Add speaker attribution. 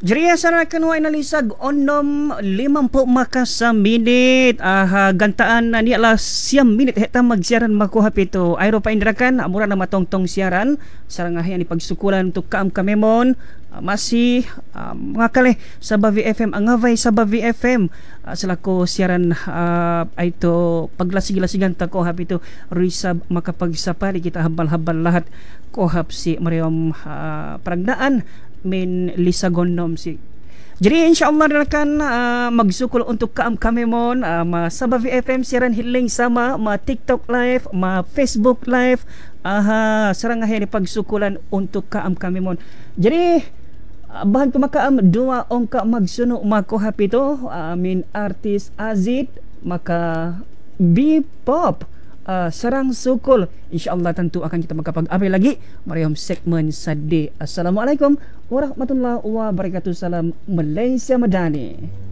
Speaker 1: Jeriya sana kanwa inalisag onom 50 maka sa minit. Gantaan na niya la siyam minit heta magsiaran makuha pito. Ayro pa indirakan amura na matongtong siaran sarangahan ni pagsukulan to kaam kamemon. Masih mga kale sa Bavi FM ang ngavay sa Bavi FM sila ko siaran ay to paglasig-lasigan ta ko hapito risab makapagsapali kita habal-habal lahat ko hap si Mariam Pragdaan min lisagonom si. Jadi insyaallah rekan magsukol untuk kaam kami mon sa Bavi FM siaran hiling sama ma TikTok live, ma Facebook live. Sarang ni pagsukulan untuk kaam kami mon. Jadi bahan tumakaam dua ongka magsuno makuha pito min artis Azid maka B-pop sarang sukul insyaallah tentu akan kita makapag-abay lagi marihom segmen sadi. Assalamualaikum warahmatullahi wabarakatuh. Salam Malaysia Madani.